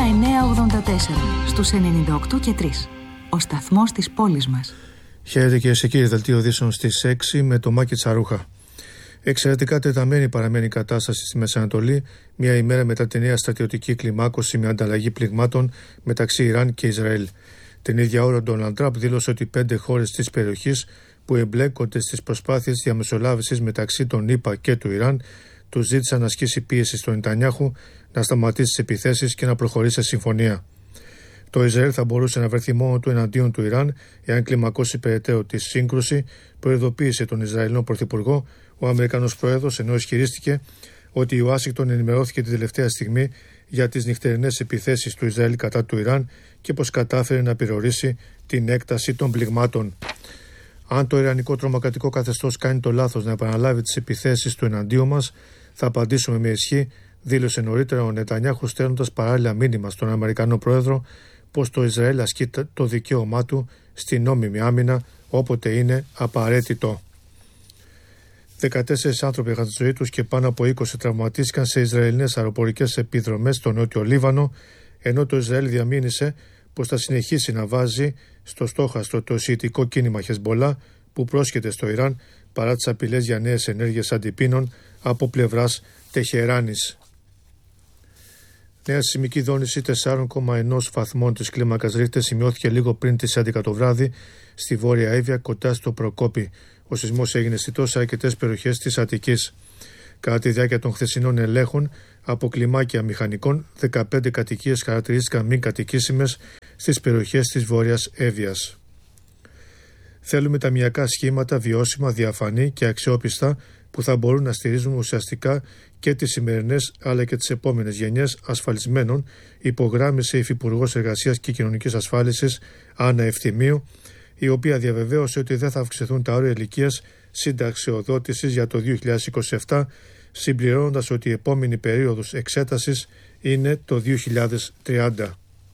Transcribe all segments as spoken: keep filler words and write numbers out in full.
εννιακόσια ογδόντα τέσσερα στους ενενήντα οκτώ και τρία. Ο σταθμός της πόλης μας. Χαίρετε κυρίες και κύριοι, δελτίο ειδήσεων στις έξι με το Μάκη Τσαρούχα. Εξαιρετικά τεταμένη παραμένει η κατάσταση στη Μέση Ανατολή, μία ημέρα μετά τη νέα στρατιωτική κλιμάκωση με ανταλλαγή πληγμάτων μεταξύ Ιράν και Ισραήλ. Την ίδια ώρα, ο Ντόναλντ Τραμπ δήλωσε ότι πέντε χώρες της περιοχής που εμπλέκονται στις προσπάθειες διαμεσολάβησης μεταξύ των ΗΠΑ και του Ιράν του ζήτησαν να ασκήσει πίεση στον Νετανιάχου να σταματήσει τις επιθέσεις και να προχωρήσει σε συμφωνία. Το Ισραήλ θα μπορούσε να βρεθεί μόνο του εναντίον του Ιράν εάν κλιμακώσει περαιτέρω τη σύγκρουση, προειδοποίησε τον Ισραηλινό Πρωθυπουργό ο Αμερικανός Πρόεδρος, ενώ ισχυρίστηκε ότι η Ουάσιγκτον ενημερώθηκε την τελευταία στιγμή για τις νυχτερινές επιθέσεις του Ισραήλ κατά του Ιράν και πως κατάφερε να περιορίσει την έκταση των πληγμάτων. Αν το ιρανικό τρομοκρατικό καθεστώς κάνει το λάθος να επαναλάβει τις επιθέσεις του εναντίον μας, θα απαντήσουμε με ισχύ, δήλωσε νωρίτερα ο Νετανιάχου, στέλνοντας παράλληλα μήνυμα στον Αμερικανό Πρόεδρο πως το Ισραήλ ασκεί το δικαίωμά του στην νόμιμη άμυνα όποτε είναι απαραίτητο. δεκατέσσερις άνθρωποι έχασαν τη ζωή τους και πάνω από είκοσι τραυματίστηκαν σε Ισραηλινές αεροπορικές επιδρομές στο νότιο Λίβανο, ενώ το Ισραήλ διαμήνυσε πως θα συνεχίσει να βάζει στο στόχαστρο το σιητικό κίνημα Χεσμπολά που πρόσχεται στο Ιράν παρά τις απειλές για νέες ενέργειες αντιπίνων από πλευράς Τεχεράνης. Νέα σεισμική δόνηση τέσσερα κόμμα ένα βαθμών της κλίμακας Ρίχτερ σημειώθηκε λίγο πριν τις έντεκα το βράδυ στη Βόρεια Εύβοια κοντά στο Προκόπη. Ο σεισμός έγινε αισθητό σε αρκετές περιοχές της Αττικής. Κατά τη διάρκεια των χθεσινών ελέγχων από κλιμάκια μηχανικών, δεκαπέντε κατοικίες χαρακτηρίστηκαν μη κατοικήσιμες στις περιοχές της Βόρειας Εύβοιας. Θέλουμε ταμιακά σχήματα βιώσιμα, διαφανή και αξιόπιστα που θα μπορούν να στηρίζουν ουσιαστικά και τις σημερινές αλλά και τις επόμενες γενιές ασφαλισμένων, υπογράμμισε η Υφυπουργός Εργασίας και Κοινωνικής Ασφάλισης Άννα Ευθυμίου, η οποία διαβεβαίωσε ότι δεν θα αυξηθούν τα όρια ηλικίας συνταξιοδότησης για το δύο χιλιάδες είκοσι επτά, συμπληρώνοντας ότι η επόμενη περίοδος εξέτασης είναι το δύο χιλιάδες τριάντα.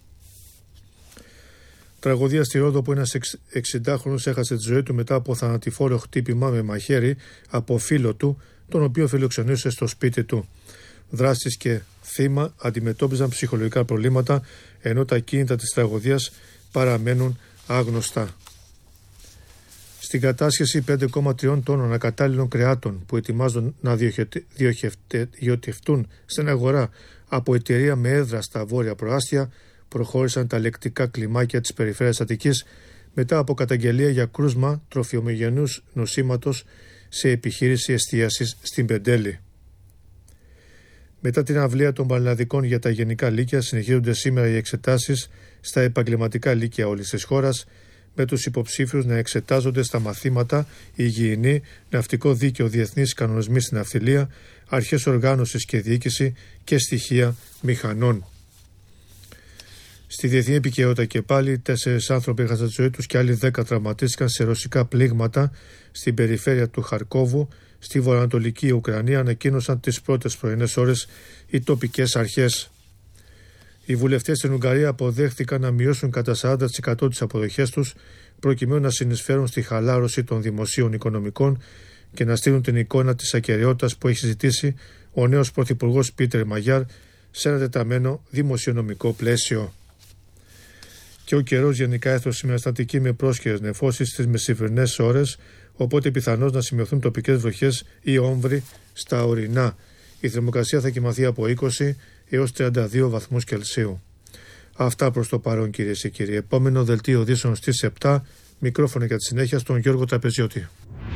Τραγωδία στη Ρόδο που ένας εξηντάχρονος έχασε τη ζωή του μετά από θανατηφόρο χτύπημα με μαχαίρι από φίλο του, τον οποίο φιλοξενούσε στο σπίτι του. Δράστης και θύμα αντιμετώπιζαν ψυχολογικά προβλήματα, ενώ τα κίνητα της τραγωδίας παραμένουν άγνωστα. Στην κατάσχεση πέντε κόμμα τρία τόνων ακατάλληλων κρεάτων που ετοιμάζονται να διοχετευτούν στην αγορά από εταιρεία με έδρα στα βόρεια προάστια, προχώρησαν τα λεκτικά κλιμάκια της περιφέρειας Αττικής μετά από καταγγελία για κρούσμα τροφιομογενούς νοσήματος σε επιχείρηση εστίασης στην Πεντέλη. Μετά την αυλία των πανελλαδικών για τα γενικά λύκεια, συνεχίζονται σήμερα οι εξετάσεις στα επαγγελματικά λύκεια όλης της χώρας, με τους υποψήφιους να εξετάζονται στα μαθήματα υγιεινή, ναυτικό δίκαιο, διεθνείς κανονισμοί στην ναυτιλία, αρχές οργάνωσης και διοίκηση και στοιχεία μηχανών. Στη διεθνή επικαιρότητα και πάλι, τέσσερις άνθρωποι έχασαν τη ζωή τους και άλλοι δέκα τραυματίστηκαν σε ρωσικά πλήγματα στην περιφέρεια του Χαρκόβου, στη βορειοανατολική Ουκρανία, ανακοίνωσαν τις πρώτες πρωινές ώρες οι τοπικές αρχές. Οι βουλευτές στην Ουγγαρία αποδέχθηκαν να μειώσουν κατά σαράντα τοις εκατό τις αποδοχές τους, προκειμένου να συνεισφέρουν στη χαλάρωση των δημοσίων οικονομικών και να στείλουν την εικόνα της ακεραιότητας που έχει ζητήσει ο νέος πρωθυπουργός Πίτερ Μαγιάρ σε ένα τεταμένο δημοσιονομικό πλαίσιο. Και ο καιρός γενικά έθωσε σήμερα στατική με πρόσχερες νεφώσεις στις μεσημβρινές ώρες, οπότε πιθανώς να σημειωθούν τοπικές βροχές ή όμβροι στα ορεινά. Η θερμοκρασία θα κοιμαθεί από είκοσι έως τριάντα δύο βαθμούς Κελσίου. Αυτά προς το παρόν, κυρίες και κύριοι. Επόμενο δελτίο ειδήσεων στις επτά. Μικρόφωνο για τη συνέχεια στον Γιώργο Τραπεζιώτη.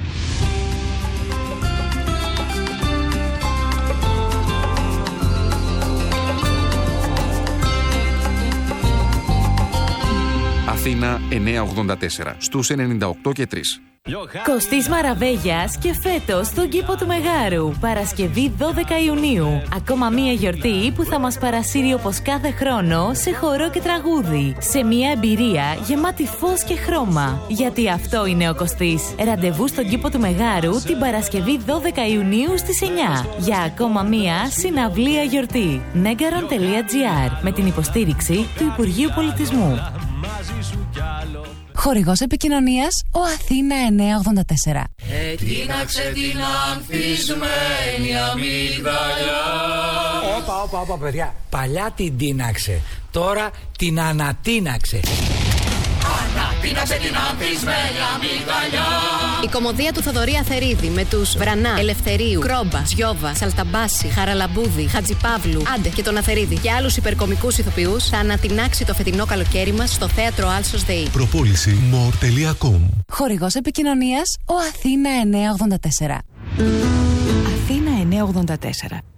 Αθήνα εννιακόσια ογδόντα τέσσερα στους ενενήντα οκτώ και τρία. Κωστής Μαραβέγιας και φέτος στον κήπο του Μεγάρου, Παρασκευή δώδεκα Ιουνίου. Ακόμα μία γιορτή που θα μας παρασύρει όπως κάθε χρόνο σε χορό και τραγούδι, σε μία εμπειρία γεμάτη φως και χρώμα. Γιατί αυτό είναι ο Κωστής. Ραντεβού στον κήπο του Μεγάρου την Παρασκευή δώδεκα Ιουνίου στις εννιά για ακόμα μία συναυλία γιορτή. Negaron τελεία τζι άρ με την υποστήριξη του Υπουργείου Πολιτισμού. Χορηγός επικοινωνίας ο Αθήνα εννιακόσια ογδόντα τέσσερα. Ετείναξε την ανθισμένη αμύγδαλα. Όπα, όπα, όπα, παιδιά. Παλιά την τίναξε. Τώρα την ανατίναξε. Ανατίναξε την ανθισμένη αμυγδαλιά. Η κωμωδία του Θοδωρή Αθερίδη με τους Βρανά, Ελευθερίου, Κρόμπα, Σιώβα, Σαλταμπάση, Χαραλαμπούδη, Χατζιπαύλου, Άντε και τον Αθερίδη και άλλους υπερκομικούς ηθοποιούς θα ανατινάξει το φετινό καλοκαίρι μας στο θέατρο Άλσος ΔΕΗ. Προπόληση μορ τελεία κομ. Χορηγός επικοινωνίας ο Αθήνα εννιακόσια ογδόντα τέσσερα. Αθήνα εννιακόσια ογδόντα τέσσερα.